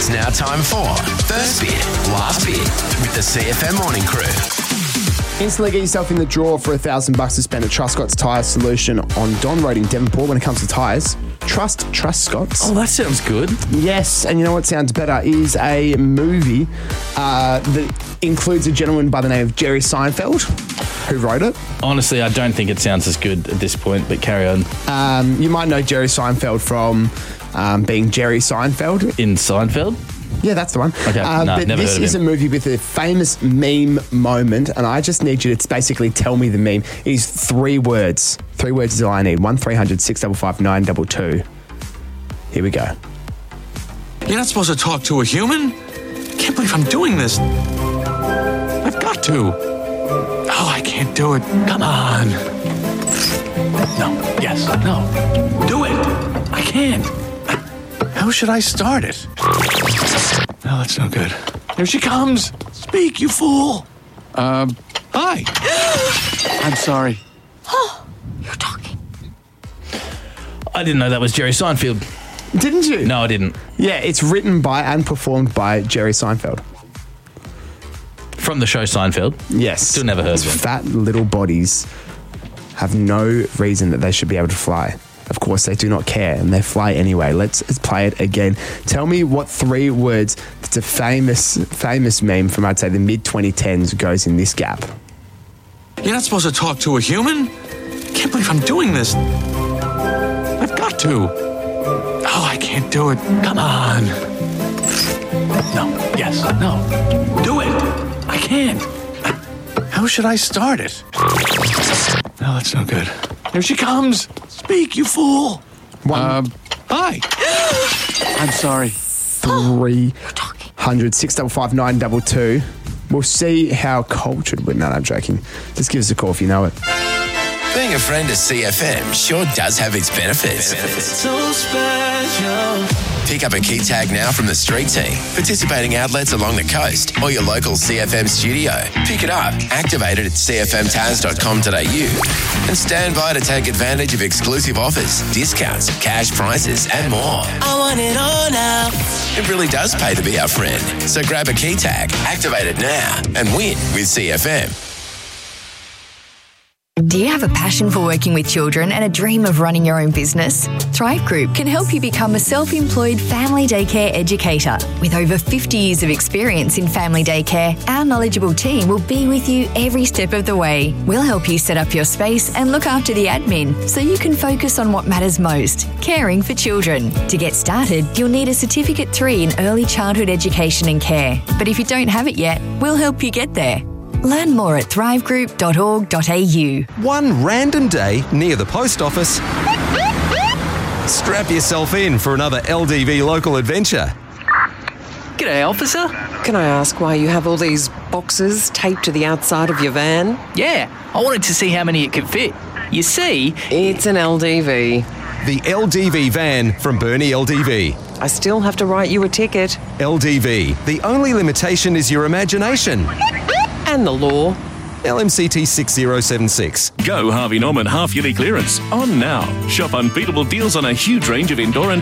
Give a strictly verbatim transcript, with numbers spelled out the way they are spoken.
It's now time for First Bit, Last Bit with the C F M Morning Crew. Instantly get yourself in the draw for a thousand bucks to spend at Trust Scott's Tyre Solution on Don Road in Devonport. When it comes to tyres, trust Trust Scott's. Oh, that sounds good. Yes, and you know what sounds better is a movie uh, that includes a gentleman by the name of Jerry Seinfeld, who wrote it. Honestly, I don't think it sounds as good at this point, but carry on. Um, you might know Jerry Seinfeld from um, being Jerry Seinfeld. In Seinfeld? Yeah, that's the one. Okay, uh, no, but never this heard of is him. a movie with a famous meme moment, and I just need you to basically tell me the meme. It is three words. Three words is all I need. one three hundred six five five nine two two. Here we go. You're not supposed to talk to a human? Can't believe I'm doing this. I've got to. Oh, I can't do it. Come on. No, yes, no. Do it. I can't. How should I start it? No, that's no good. Here she comes. Speak, you fool. Um, hi. I'm sorry. Oh, you're talking. I didn't know that was Jerry Seinfeld. Didn't you? No, I didn't. Yeah, it's written by and performed by Jerry Seinfeld. From the show Seinfeld. Yes. Still never heard of him. Fat little bodies have no reason that they should be able to fly. Of course, they do not care, and they fly anyway. Let's, let's play it again. Tell me what three words that's a famous, famous meme from, I'd say, the mid twenty tens goes in this gap. You're not supposed to talk to a human? Can't believe I'm doing this. I've got to. Oh, I can't do it. Come on. No, yes, no. Do it. I can't. How should I start it? No, that's no good. Here she comes. Speak, you fool. One. Um, hi. I'm sorry. three hundred six five five nine two two. We'll see how cultured we're. No, I'm joking. Just give us a call if you know it. Being a friend of C F M sure does have its benefits. So special. Pick up a key tag now from the street team, participating outlets along the coast, or your local C F M studio. Pick it up, activate it at c f m taz dot com dot a u, and stand by to take advantage of exclusive offers, discounts, cash prizes, and more. I want it all now. It really does pay to be our friend. So grab a key tag, activate it now, and win with C F M. Do you have a passion for working with children and a dream of running your own business? Thrive Group can help you become a self-employed family daycare educator. With over fifty years of experience in family daycare, our knowledgeable team will be with you every step of the way. We'll help you set up your space and look after the admin so you can focus on what matters most, caring for children. To get started, you'll need a Certificate three in Early Childhood Education and Care. But if you don't have it yet, we'll help you get there. Learn more at thrive group dot org dot a u. One random day near the post office, strap yourself in for another L D V local adventure. G'day, officer. Can I ask why you have all these boxes taped to the outside of your van? Yeah, I wanted to see how many it could fit. You see... It's an L D V. The L D V van from Bernie L D V. I still have to write you a ticket. L D V. The only limitation is your imagination. And the law. L M C T six zero seven six. Go Harvey Norman half-yearly clearance. On now. Shop unbeatable deals on a huge range of indoor and